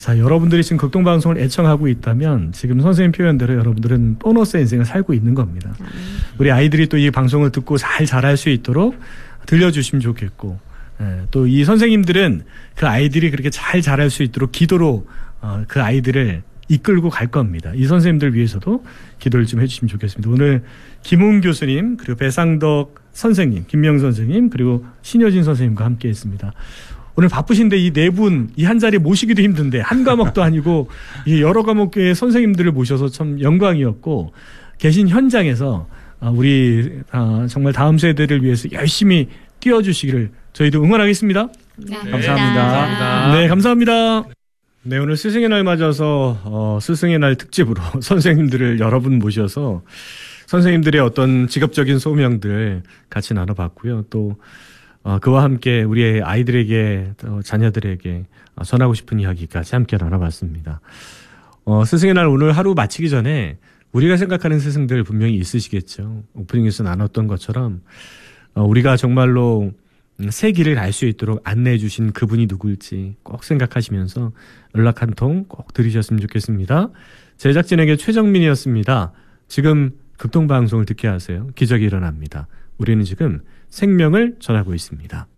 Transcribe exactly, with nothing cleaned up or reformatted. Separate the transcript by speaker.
Speaker 1: 자, 여러분들이 지금 극동방송을 애청하고 있다면 지금 선생님 표현대로 여러분들은 보너스의 인생을 살고 있는 겁니다. 음. 우리 아이들이 또 이 방송을 듣고 잘 자랄 수 있도록 들려주시면 좋겠고, 예, 또 이 선생님들은 그 아이들이 그렇게 잘 자랄 수 있도록 기도로 어, 그 아이들을 이끌고 갈 겁니다. 이 선생님들 위해서도 기도를 좀 해주시면 좋겠습니다. 오늘 김웅 교수님, 그리고 배상덕 선생님, 김명 선생님, 그리고 신여진 선생님과 함께 했습니다. 오늘 바쁘신데 이 네 분, 이 한 자리에 모시기도 힘든데 한 과목도 아니고 이 여러 과목의 선생님들을 모셔서 참 영광이었고, 계신 현장에서 우리 정말 다음 세대를 위해서 열심히 뛰어주시기를 저희도 응원하겠습니다.
Speaker 2: 네,
Speaker 1: 감사합니다.
Speaker 2: 감사합니다.
Speaker 1: 네, 감사합니다. 네, 오늘 스승의 날 맞아서 어, 스승의 날 특집으로 선생님들을 여러 분 모셔서 선생님들의 어떤 직업적인 소명들 같이 나눠봤고요. 또 어, 그와 함께 우리의 아이들에게, 또 자녀들에게 전하고 싶은 이야기까지 함께 나눠봤습니다. 어, 스승의 날 오늘 하루 마치기 전에 우리가 생각하는 스승들 분명히 있으시겠죠. 오프닝에서 나눴던 것처럼 어, 우리가 정말로 새 길을 알 수 있도록 안내해 주신 그분이 누굴지 꼭 생각하시면서 연락 한 통 꼭 드리셨으면 좋겠습니다. 제작진에게 최정민이었습니다. 지금 극동방송을 듣게 하세요. 기적이 일어납니다. 우리는 지금 생명을 전하고 있습니다.